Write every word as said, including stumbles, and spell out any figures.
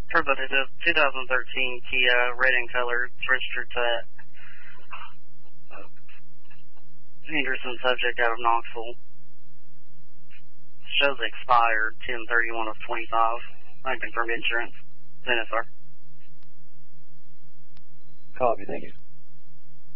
Everybody, the two thousand thirteen Kia, red in color, it's registered to uh, Henderson subject out of Knoxville. Shows expired ten thirty-one of twenty-five. I confirmed insurance. Then, sir. Copy, thank you.